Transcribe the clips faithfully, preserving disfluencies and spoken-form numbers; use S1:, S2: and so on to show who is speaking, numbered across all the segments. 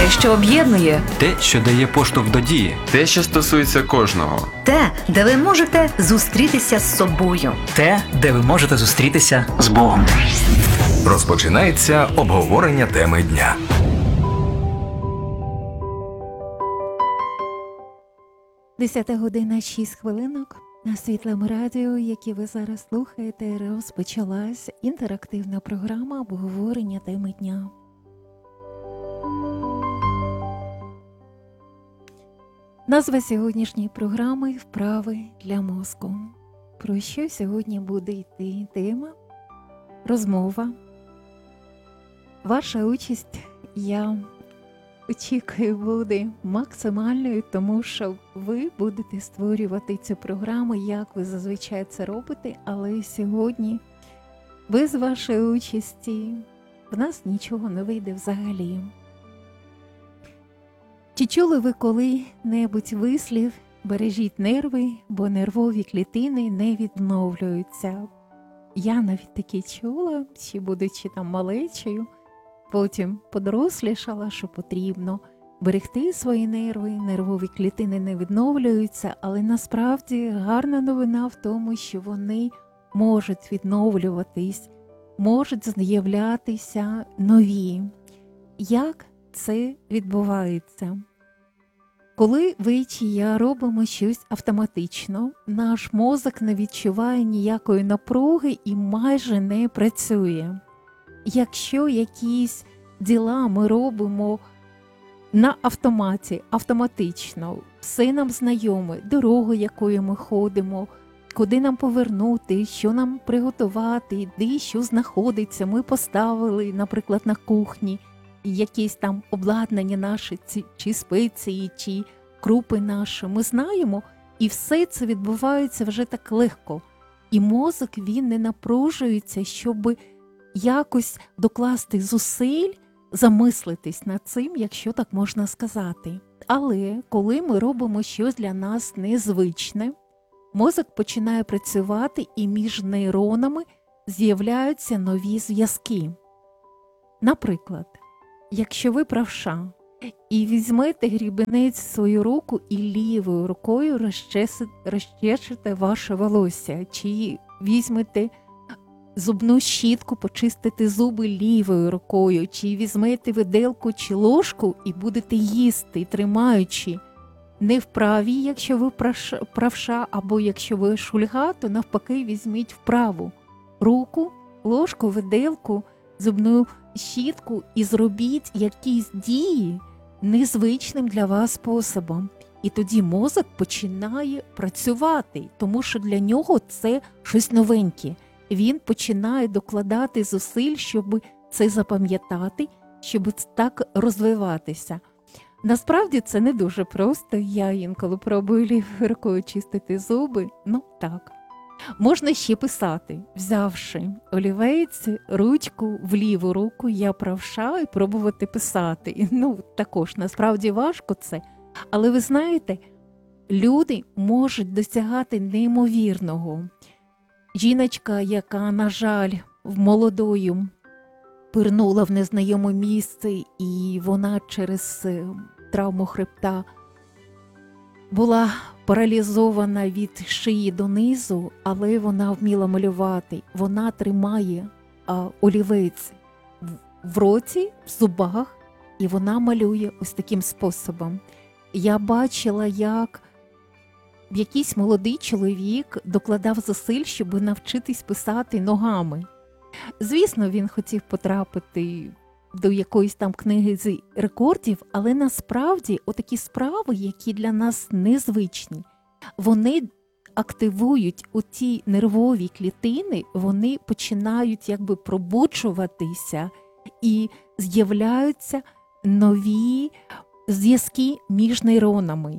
S1: Те, що об'єднує.
S2: Те, що дає поштовх до дії.
S3: Те, що стосується кожного.
S1: Те, де ви можете зустрітися з собою.
S4: Те, де ви можете зустрітися
S2: З Богом.
S5: Розпочинається обговорення теми дня.
S6: Десята година шість хвилинок. На Світлому радіо, яке ви зараз слухаєте, розпочалась інтерактивна програма обговорення теми дня. Назва сьогоднішньої програми «Вправи для мозку». Про що сьогодні буде йти тема? Розмова. Ваша участь, я очікую, буде максимальною, тому що ви будете створювати цю програму, як ви зазвичай це робите, але сьогодні без вашої участі в нас нічого не вийде взагалі. Чи чули ви коли-небудь вислів «бережіть нерви, бо нервові клітини не відновлюються»? Я навіть таки чула, ще будучи там малечею, потім подорослішала, що потрібно берегти свої нерви, нервові клітини не відновлюються, але насправді гарна новина в тому, що вони можуть відновлюватись, можуть з'являтися нові. Як це відбувається? Коли ви чи я робимо щось автоматично, наш мозок не відчуває ніякої напруги і майже не працює. Якщо якісь діла ми робимо на автоматі, автоматично, все нам знайоме, дорогу, якою ми ходимо, куди нам повернути, що нам приготувати, де що знаходиться, ми поставили, наприклад, на кухні, якісь там обладнання наші, чи спеції, чи крупи наші, ми знаємо, і все це відбувається вже так легко. І мозок, він не напружується, щоб якось докласти зусиль, замислитись над цим, якщо так можна сказати. Але коли ми робимо щось для нас незвичне, мозок починає працювати і між нейронами з'являються нові зв'язки. Наприклад, якщо ви правша і візьмете грібенець в свою руку і лівою рукою розчешете ваше волосся, чи візьмете зубну щітку, почистити зуби лівою рукою, чи візьмете виделку чи ложку і будете їсти, тримаючи не в правій, якщо ви правша, або якщо ви шульга, то навпаки візьміть в праву руку, ложку, виделку, зубну щітку і зробіть якісь дії незвичним для вас способом. І тоді мозок починає працювати, тому що для нього це щось новеньке. Він починає докладати зусиль, щоб це запам'ятати, щоб так розвиватися. Насправді це не дуже просто. Я інколи пробую лівою рукою чистити зуби. Ну так. Можна ще писати, взявши олівець, ручку в ліву руку, я правша, і пробувати писати. Ну, також, насправді важко це. Але ви знаєте, люди можуть досягати неймовірного. Жіночка, яка, на жаль, в молодою пирнула в незнайоме місце, і вона через травму хребта була паралізована від шиї донизу, але вона вміла малювати. Вона тримає а, олівець в, в роті, в зубах, і вона малює ось таким способом. Я бачила, як якийсь молодий чоловік докладав зусиль, щоб навчитись писати ногами. Звісно, він хотів потрапити до якоїсь там книги з рекордів, але насправді отакі справи, які для нас незвичні, вони активують оті нервові клітини, вони починають якби пробуджуватися і з'являються нові зв'язки між нейронами.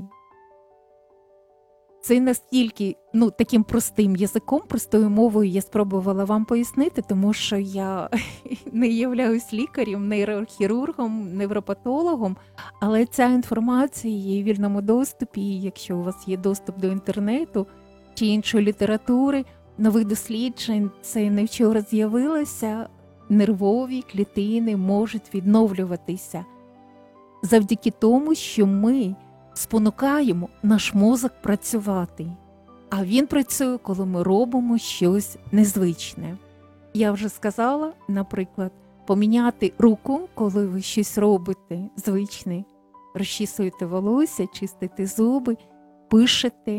S6: Це настільки, ну, таким простим язиком, простою мовою я спробувала вам пояснити, тому що я не являюсь лікарем, нейрохірургом, невропатологом, але ця інформація є в вільному доступі, і якщо у вас є доступ до інтернету чи іншої літератури, нових досліджень, це не вчора з'явилося, нервові клітини можуть відновлюватися. завдяки тому, що ми спонукаємо наш мозок працювати. А він працює, коли ми робимо щось незвичне. Я вже сказала, наприклад, поміняти руку, коли ви щось робите звичне, розчісуєте волосся, чистите зуби, пишете,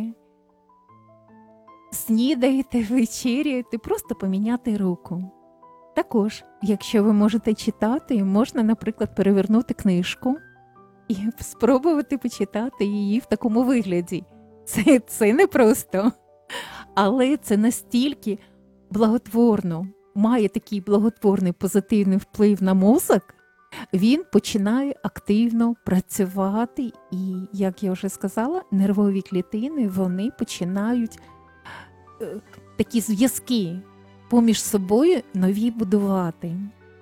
S6: снідаєте, вечеряєте, просто поміняти руку. Також, якщо ви можете читати, можна, наприклад, перевернути книжку і спробувати почитати її в такому вигляді. Це, це не просто, але це настільки благотворно, має такий благотворний позитивний вплив на мозок, він починає активно працювати і, як я вже сказала, нервові клітини, вони починають е, такі зв'язки поміж собою нові будувати.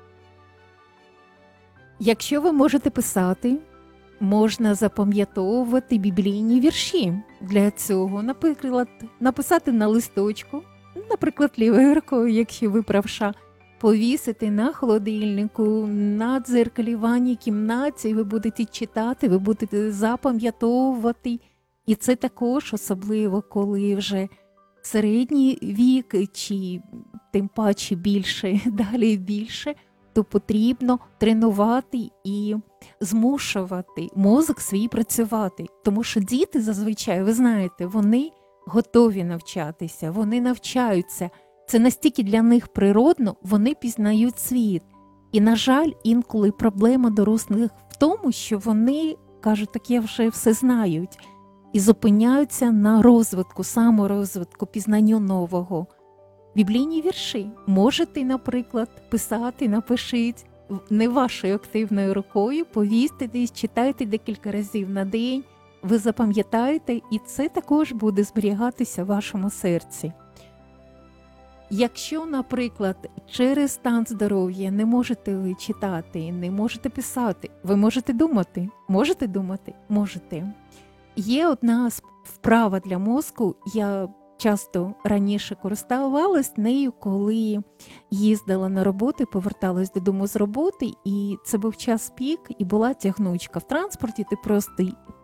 S6: Якщо ви можете писати, можна запам'ятовувати біблійні вірші. Для цього, наприклад, написати на листочку, наприклад, лівою рукою, якщо ви правша, повісити на холодильнику, на дзеркалі в ванній кімнаті, ви будете читати, ви будете запам'ятовувати. І це також особливо, коли вже середній вік, чи тим паче більше, далі більше, то потрібно тренувати і змушувати мозок свій працювати. Тому що діти зазвичай, ви знаєте, вони готові навчатися, вони навчаються. Це настільки для них природно, вони пізнають світ. І, на жаль, інколи проблема дорослих в тому, що вони кажуть, так я вже все знають, і зупиняються на розвитку, саморозвитку, пізнанню нового. Біблійні вірші можете, наприклад, писати, напишіть, не вашою активною рукою, повісьте десь, читайте декілька разів на день, ви запам'ятаєте, і це також буде зберігатися в вашому серці. Якщо, наприклад, через стан здоров'я не можете ви читати, не можете писати, ви можете думати. Можете думати? Можете. Є одна вправа для мозку, я часто раніше користувалась нею, коли їздила на роботу, поверталась додому з роботи, і це був час пік, і була тягнучка в транспорті, ти просто